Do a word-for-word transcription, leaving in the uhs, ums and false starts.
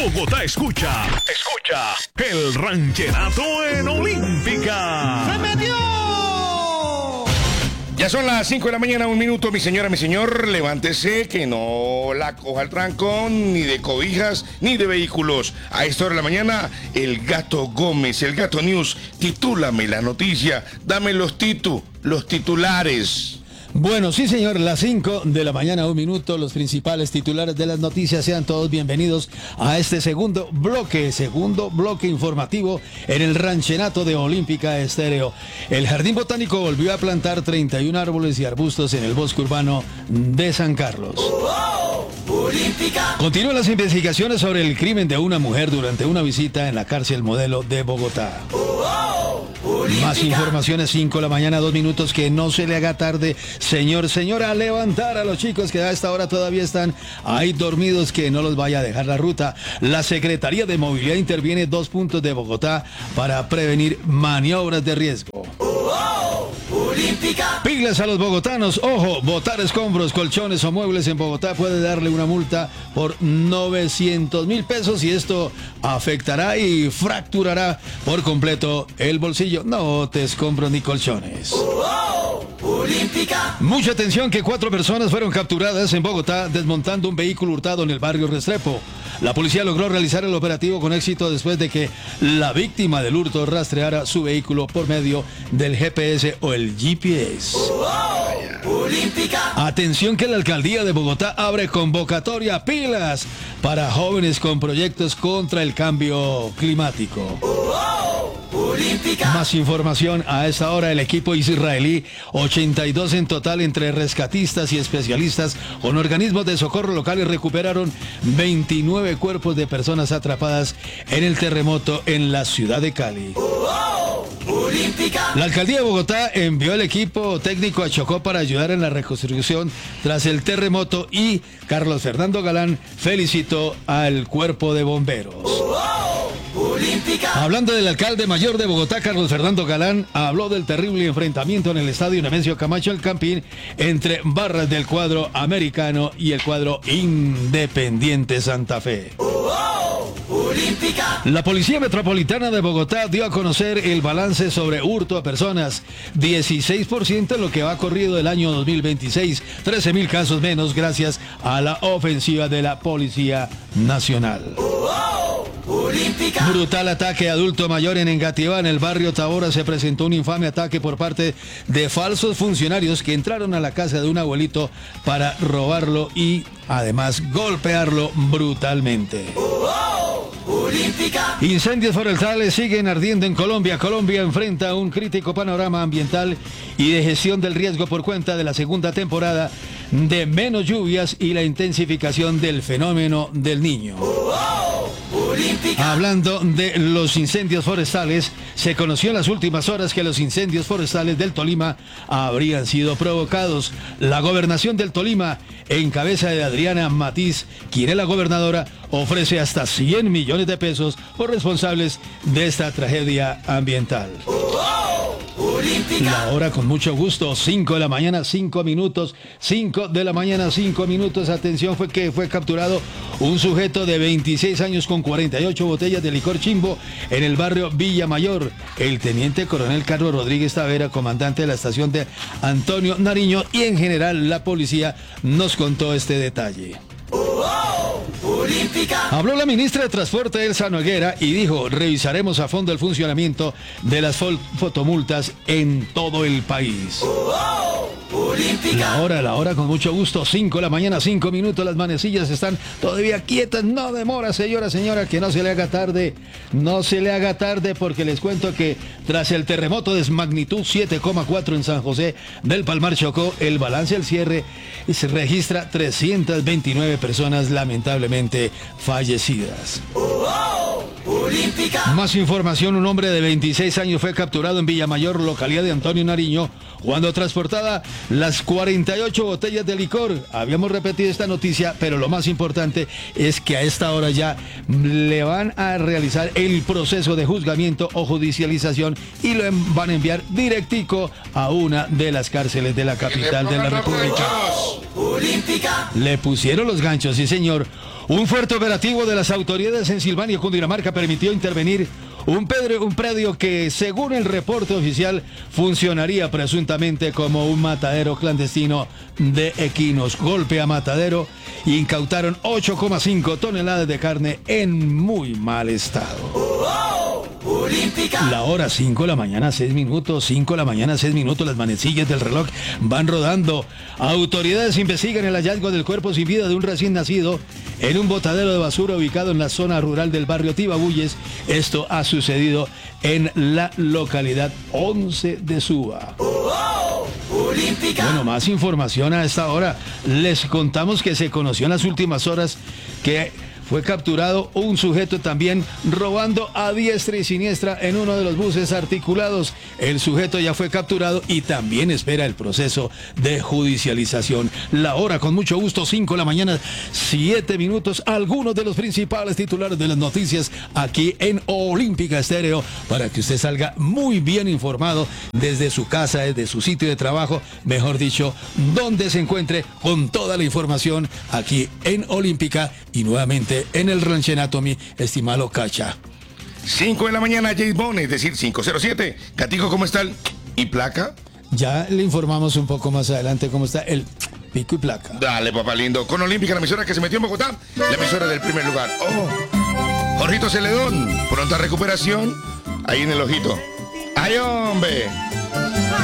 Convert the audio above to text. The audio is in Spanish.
Bogotá escucha, escucha el rancherato en Olímpica. ¡Se metió! Ya son las cinco de la mañana, un minuto, mi señora, mi señor, levántese que no la coja el trancón, ni de cobijas, ni de vehículos. A esta hora de la mañana, el Gato Gómez, el Gato News, titúlame la noticia, dame los titu, los titulares. Bueno, sí señor, las cinco de la mañana, un minuto, los principales titulares de las noticias, sean todos bienvenidos a este segundo bloque, segundo bloque informativo en el ranchenato de Olímpica Estéreo. El Jardín Botánico volvió a plantar treinta y un árboles y arbustos en el bosque urbano de San Carlos. Continúan las investigaciones sobre el crimen de una mujer durante una visita en la cárcel modelo de Bogotá. Más informaciones, cinco de la mañana, dos minutos, que no se le haga tarde, señor, señora, a levantar a los chicos que a esta hora todavía están ahí dormidos, que no los vaya a dejar la ruta. La Secretaría de Movilidad interviene dos puntos de Bogotá para prevenir maniobras de riesgo. Pilas a los bogotanos, ojo, botar escombros, colchones o muebles en Bogotá puede darle una multa por novecientos mil pesos y esto afectará y fracturará por completo el bolsillo. No te escombros ni colchones. Mucha atención, que cuatro personas fueron capturadas en Bogotá desmontando un vehículo hurtado en el barrio Restrepo. La policía logró realizar el operativo con éxito después de que la víctima del hurto rastreara su vehículo por medio del G P S o el G P S. Atención, que la alcaldía de Bogotá abre convocatoria pilas para jóvenes con proyectos contra el cambio climático. Más información a esta hora. El equipo israelí, ochenta y dos en total entre rescatistas y especialistas con organismos de socorro locales, recuperaron veintinueve cuerpos de personas atrapadas en el terremoto en la ciudad de Cali. La alcaldía de Bogotá envió el equipo técnico a Chocó para ayudar en la reconstrucción tras el terremoto y Carlos Fernando Galán felicitó al cuerpo de bomberos. Hablando del alcalde mayor de Bogotá, Carlos Fernando Galán, habló del terrible enfrentamiento en el estadio Nemesio Camacho El Campín entre barras del cuadro americano y el cuadro Independiente Santa Fe. La Policía Metropolitana de Bogotá dio a conocer el balance sobre hurto a personas, dieciséis por ciento en lo que va corrido el año dos mil veintiséis, trece mil casos menos gracias a la ofensiva de la Policía Nacional. Brutal ataque a adulto mayor en Engativá. En el barrio Tabora se presentó un infame ataque por parte de falsos funcionarios que entraron a la casa de un abuelito para robarlo y además golpearlo brutalmente. Incendios forestales siguen ardiendo en Colombia. Colombia enfrenta un crítico panorama ambiental y de gestión del riesgo por cuenta de la segunda temporada de menos lluvias y la intensificación del fenómeno del Niño. Hablando de los incendios forestales, se conoció en las últimas horas que los incendios forestales del Tolima habrían sido provocados. La gobernación del Tolima, en cabeza de Adriana Matiz, quien es la gobernadora, ofrece hasta cien millones de pesos por responsables de esta tragedia ambiental. La hora con mucho gusto, cinco de la mañana, cinco minutos, cinco de la mañana, cinco minutos. Atención, fue que fue capturado un sujeto de veintiséis años con cuarenta y ocho botellas de licor chimbo en el barrio Villa Mayor. El teniente coronel Carlos Rodríguez Tavera, comandante de la estación de Antonio Nariño, y en general la policía, nos contó este detalle. Habló la ministra de Transporte, Elsa Noguera, y dijo: revisaremos a fondo el funcionamiento de las fotomultas en todo el país. La hora, la hora con mucho gusto, cinco de la mañana, cinco minutos. Las manecillas están todavía quietas. No demora, señora, señora, que no se le haga tarde. No se le haga tarde, porque les cuento que tras el terremoto de magnitud siete coma cuatro en San José del Palmar, Chocó, el balance al cierre se registra trescientas veintinueve personas lamentablemente fallecidas. Más información. Un hombre de veintiséis años fue capturado en Villamayor, localidad de Antonio Nariño, cuando transportaba las cuarenta y ocho botellas de licor. Habíamos repetido esta noticia, pero lo más importante es que a esta hora ya le van a realizar el proceso de juzgamiento o judicialización y lo van a enviar directico a una de las cárceles de la capital de la República. Le pusieron los ganchos, sí señor. Un fuerte operativo de las autoridades en Silvania, Cundinamarca, permitió intervenir un, pedre, un predio que, según el reporte oficial, funcionaría presuntamente como un matadero clandestino de equinos. Golpe a matadero, incautaron ocho coma cinco toneladas de carne en muy mal estado. La hora cinco de la mañana, seis minutos, cinco de la mañana, seis minutos, las manecillas del reloj van rodando. Autoridades investigan el hallazgo del cuerpo sin vida de un recién nacido en un botadero de basura ubicado en la zona rural del barrio Tibabuyes. Esto ha sucedido en la localidad once de Suba. Bueno, más información a esta hora. Les contamos que se conoció en las últimas horas que fue capturado un sujeto también robando a diestra y siniestra en uno de los buses articulados. El sujeto ya fue capturado y también espera el proceso de judicialización. La hora, con mucho gusto, cinco de la mañana, siete minutos. Algunos de los principales titulares de las noticias aquí en Olímpica Estéreo, para que usted salga muy bien informado desde su casa, desde su sitio de trabajo, mejor dicho, donde se encuentre, con toda la información aquí en Olímpica y nuevamente en el Ranchenato, mi estimado Cacha. cinco de la mañana, James Bond, es decir, cinco cero siete. Catico, ¿cómo está el y placa? Ya le informamos un poco más adelante cómo está el pico y placa. Dale, papá lindo. Con Olímpica, la emisora que se metió en Bogotá, la emisora del primer lugar. Oh, Jorgito Celedón, pronta recuperación, ahí en el ojito. ¡Ay, hombre!